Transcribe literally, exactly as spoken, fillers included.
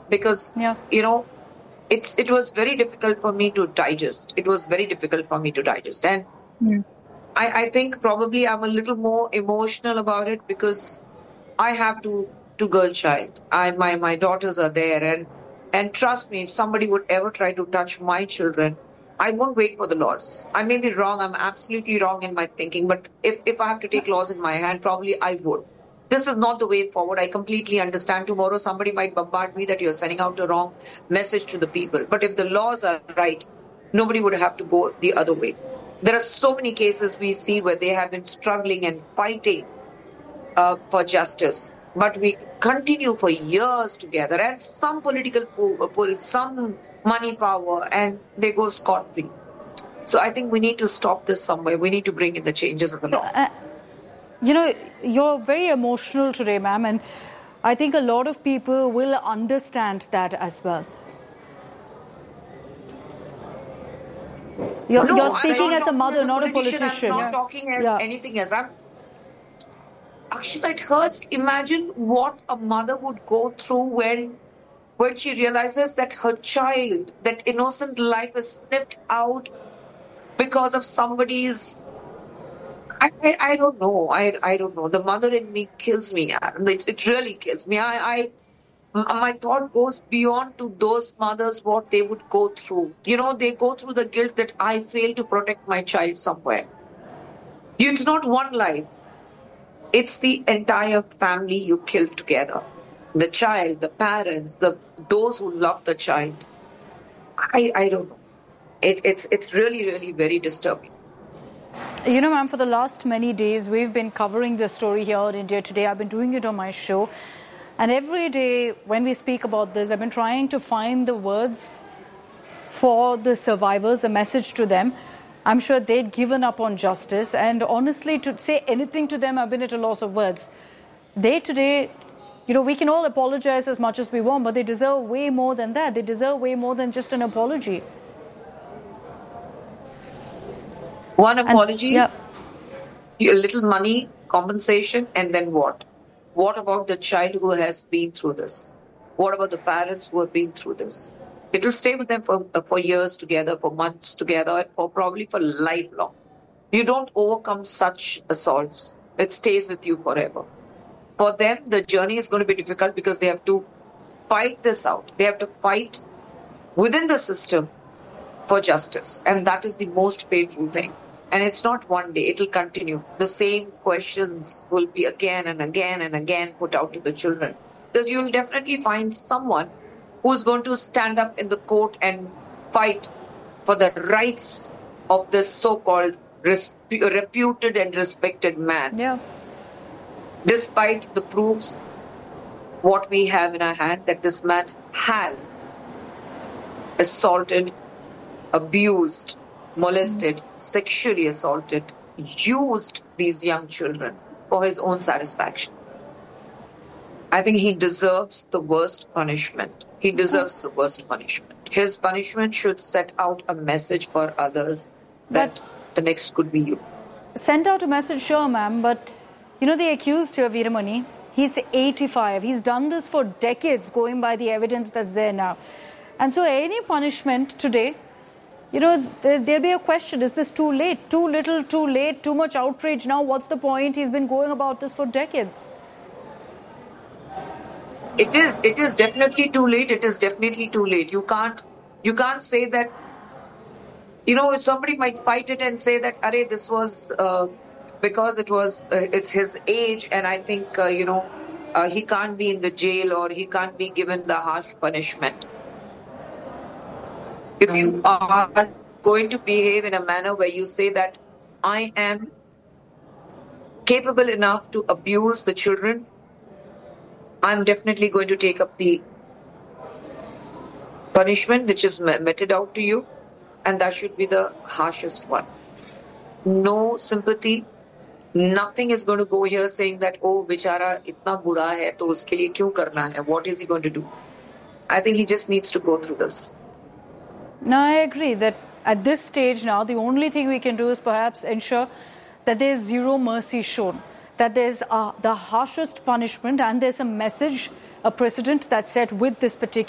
because, yeah. you know, it's it was very difficult for me to digest. It was very difficult for me to digest. And Mm. I, I think probably I'm a little more emotional about it because I have two two girl child. I my my daughters are there, and and trust me, if somebody would ever try to touch my children, I won't wait for the laws. I may be wrong. I'm absolutely wrong in my thinking, but if if I have to take laws in my hand, probably I would. This is not the way forward. I completely understand. Tomorrow somebody might bombard me that you're sending out a wrong message to the people. But if the laws are right, nobody would have to go the other way. There are so many cases we see where they have been struggling and fighting uh, for justice, but we continue for years together, and some political pull, pull some money power, and they go scot-free. So I think we need to stop this somewhere. We need to bring in the changes of the law. Uh, you know, you're very emotional today, ma'am, and I think a lot of people will understand that as well. You're, no, you're speaking as a mother, as a not a politician. politician. I'm not yeah. talking as yeah. anything else. I'm Akshita, it hurts. Imagine what a mother would go through when, when she realizes that her child, that innocent life is snipped out because of somebody's. I, I, I don't know. I I don't know. The mother in me kills me. It, it really kills me. I, I my thought goes beyond to those mothers, what they would go through. You know, they go through the guilt that I failed to protect my child somewhere. It's not one life. It's the entire family you killed together. The child, the parents, the those who love the child. I, I don't know. It, it's it's really, really very disturbing. You know, ma'am, for the last many days, we've been covering this story here in India Today. I've been doing it on my show. And every day when we speak about this, I've been trying to find the words for the survivors, a message to them. I'm sure they'd given up on justice. And honestly, to say anything to them, I've been at a loss of words. They today, you know, we can all apologize as much as we want, but they deserve way more than that. They deserve way more than just an apology. One apology, and, yeah. a little money, compensation, and then what? What about the child who has been through this? What about the parents who have been through this? It will stay with them for, uh, for years together, for months together, and for probably for lifelong. You don't overcome such assaults. It stays with you forever. For them, the journey is going to be difficult because they have to fight this out. They have to fight within the system for justice. And that is the most painful thing. And it's not one day, it will continue. The same questions will be again and again and again put out to the children. Because you'll definitely find someone who's going to stand up in the court and fight for the rights of this so-called res- reputed and respected man. Yeah. Despite the proofs, what we have in our hand, that this man has assaulted, abused, molested, mm-hmm. sexually assaulted, used these young children for his own satisfaction. I think he deserves the worst punishment. He deserves the worst punishment. His punishment should set out a message for others that but the next could be you. Send out a message, sure, ma'am, but you know, the accused here, Veeramani, he's eighty-five. He's done this for decades, going by the evidence that's there now. And so any punishment today, you know, there, there'll be a question, is this too late? Too little, too late, too much outrage now? What's the point? He's been going about this for decades. It is. It is definitely too late. It is definitely too late. You can't, you can't say that, you know, if somebody might fight it and say that, arey, this was uh, because it was, uh, it's his age, and I think, uh, you know, uh, he can't be in the jail or he can't be given the harsh punishment. If you are going to behave in a manner where you say that I am capable enough to abuse the children, I'm definitely going to take up the punishment which is meted out to you, and that should be the harshest one. No sympathy. Nothing is going to go here saying that, oh, bichara itna buda hai, to uske liye kyun karna hai? What is he going to do? I think he just needs to go through this. No, I agree that at this stage now, the only thing we can do is perhaps ensure that there's zero mercy shown, that there's uh, the harshest punishment, and there's a message, a precedent that's set with this particular